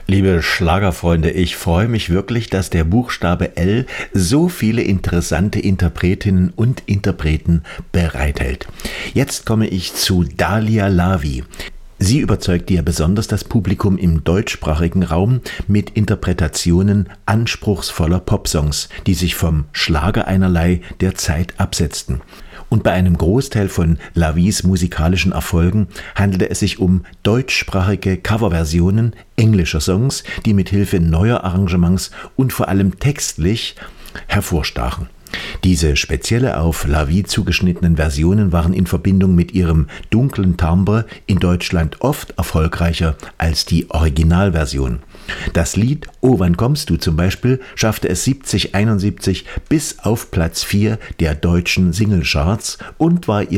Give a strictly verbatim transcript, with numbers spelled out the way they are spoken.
Liebe Schlagerfreunde, ich freue mich wirklich, dass der Buchstabe L so viele interessante Interpretinnen und Interpreten bereithält. Jetzt komme ich zu Dalia Lavi. Sie überzeugt ja besonders das Publikum im deutschsprachigen Raum mit Interpretationen anspruchsvoller Popsongs, die sich vom Schlager einerlei der Zeit absetzten. Und bei einem Großteil von Lavis musikalischen Erfolgen handelte es sich um deutschsprachige Coverversionen englischer Songs, die mit Hilfe neuer Arrangements und vor allem textlich hervorstachen. Diese spezielle auf Lavi zugeschnittenen Versionen waren in Verbindung mit ihrem dunklen Timbre in Deutschland oft erfolgreicher als die Originalversion. Das Lied Oh, wann kommst du zum Beispiel schaffte es siebzig einundsiebzig bis auf Platz vier der deutschen Singlecharts und war ihr